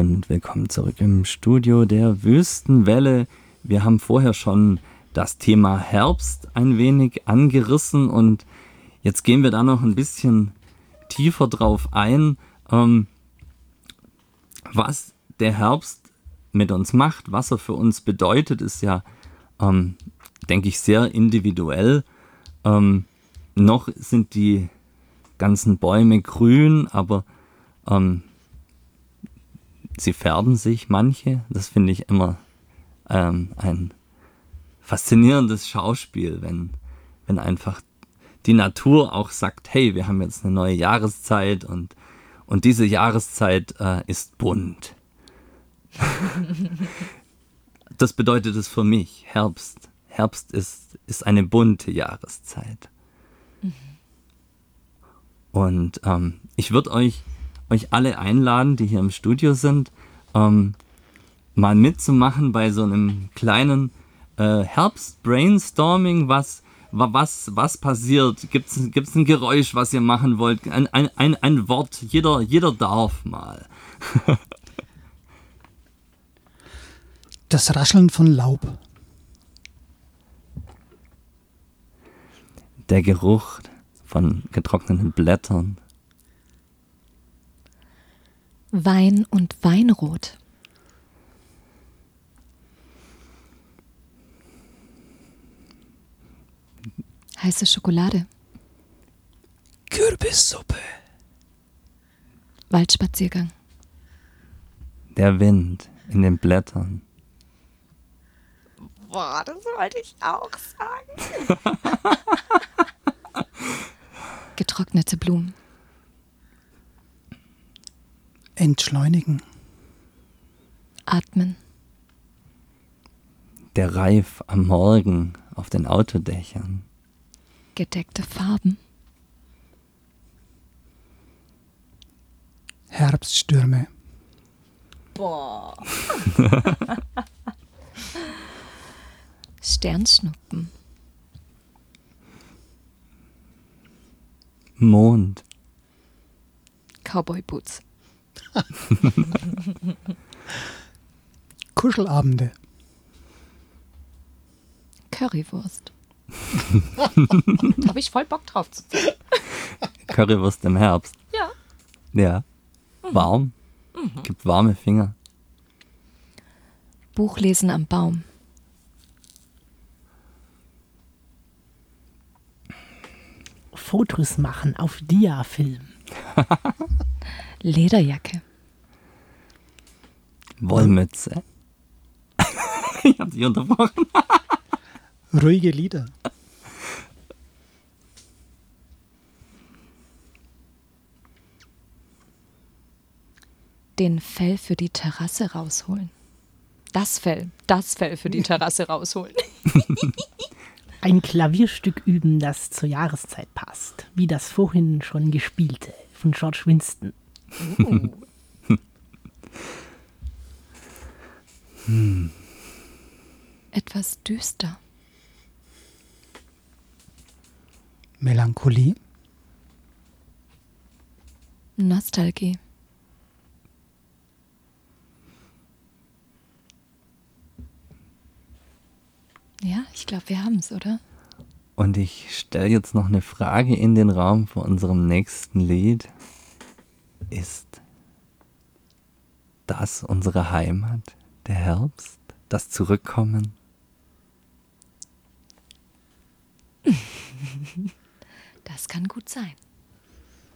und willkommen zurück im Studio der Wüstenwelle. Wir haben vorher schon das Thema Herbst ein wenig angerissen und jetzt gehen wir da noch ein bisschen tiefer drauf ein, was der Herbst mit uns macht, was er für uns bedeutet, ist ja, denke ich, sehr individuell. Noch sind die ganzen Bäume grün, aber sie färben sich, manche. Das finde ich immer ein faszinierendes Schauspiel, wenn einfach die Natur auch sagt, hey, wir haben jetzt eine neue Jahreszeit und diese Jahreszeit ist bunt. Das bedeutet es für mich, Herbst. Herbst ist eine bunte Jahreszeit. Und ich würde euch alle einladen, die hier im Studio sind, mal mitzumachen bei so einem kleinen Herbst-Brainstorming, was passiert. Gibt's ein Geräusch, was ihr machen wollt? Ein Wort, jeder darf mal. Das Rascheln von Laub. Der Geruch von getrockneten Blättern. Wein und Weinrot. Heiße Schokolade. Kürbissuppe. Waldspaziergang. Der Wind in den Blättern. Boah, das wollte ich auch sagen. Getrocknete Blumen. Entschleunigen. Atmen. Der Reif am Morgen auf den Autodächern. Gedeckte Farben. Herbststürme. Boah. Sternschnuppen. Mond. Cowboy-Boots. Kuschelabende. Currywurst. Da habe ich voll Bock drauf zu sagen. Currywurst im Herbst. Ja. Ja. Warm. Gibt warme Finger. Buchlesen am Baum. Fotos machen auf Diafilm. Lederjacke. Wollmütze. Ich hab dich unterbrochen. Ruhige Lieder. Den Fell für die Terrasse rausholen. Das Fell für die Terrasse rausholen. Ein Klavierstück üben, das zur Jahreszeit passt. Wie das vorhin schon gespielte von George Winston. Etwas düster. Melancholie. Nostalgie. Ja, ich glaube, wir haben es, oder? Und ich stelle jetzt noch eine Frage in den Raum vor unserem nächsten Lied. Ist das unsere Heimat, der Herbst, das Zurückkommen? Das kann gut sein.